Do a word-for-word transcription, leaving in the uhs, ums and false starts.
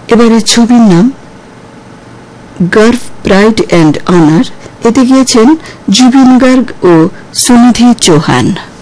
এবারে ছবির নাম গার্ভ প্রাইড অ্যান্ড অনার। এতে গিয়েছেন জুবিন গার্গ ও সুনিধি চৌহান।